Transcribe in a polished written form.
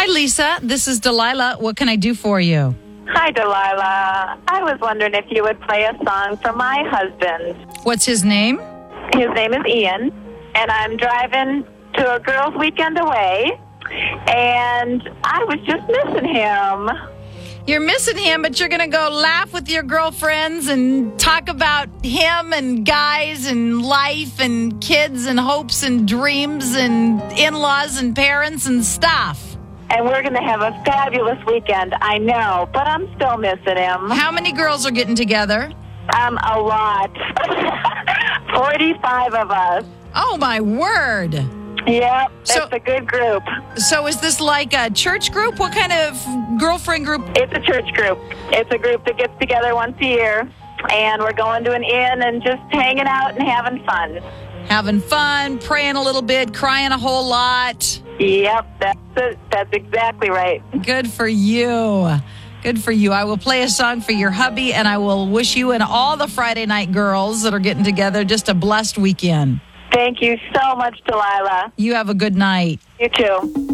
Lisa. This is Delilah. What can I do for you? Hi, Delilah. I was wondering if you would play a song for my husband. What's his name? His name is Ian, and I'm driving to a girls' weekend away, and I was just missing him. You're missing him, but you're going to go laugh with your girlfriends and talk about him and guys and life and kids and hopes and dreams and in-laws and parents and stuff. And we're going to have a fabulous weekend, I know, but I'm still missing him. How many girls are getting together? A lot. 45 of us. Oh, my word. Yep, it's a good group. So is this like a church group? What kind of girlfriend group? It's a church group. It's a group that gets together once a year, and we're going to an inn and just hanging out and having fun. Having fun, praying a little bit, crying a whole lot. Yep, that's it. That's exactly right. Good for you. Good for you. I will play a song for your hubby, and I will wish you and all the Friday night girls that are getting together just a blessed weekend. Thank you so much, Delilah. You have a good night. You too.